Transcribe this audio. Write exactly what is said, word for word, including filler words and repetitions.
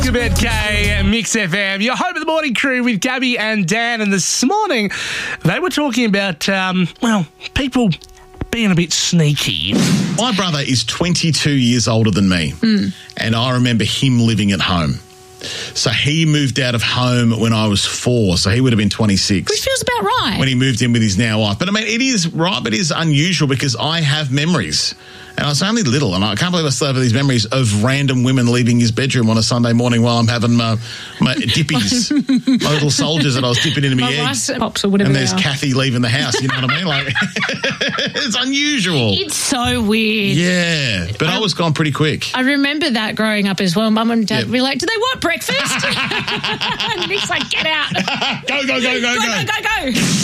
About K Mix F M, your home of the morning crew with Gabby and Dan. And this morning, they were talking about, um, well, people being a bit sneaky. My brother is twenty-two years older than me, mm. and I remember him living at home. So he moved out of home when I was four, so he would have been twenty-six. Which feels about right. When he moved in with his now wife. But, I mean, it is right, but it is unusual because I have memories. And I was only little, and I can't believe I still have these memories of random women leaving his bedroom on a Sunday morning while I'm having my, my dippies, my little soldiers that I was dipping into my, my eggs. Rice pops or whatever. And there's they are. Kathy leaving the house, you know what I mean? Like, it's unusual. It's so weird. Yeah, but I, I was gone pretty quick. I remember that growing up as well. Mum and Dad Yep. would be like, do they want breakfast? And Nick's like, get out. go, go, go, go, go. Go, go, go, go.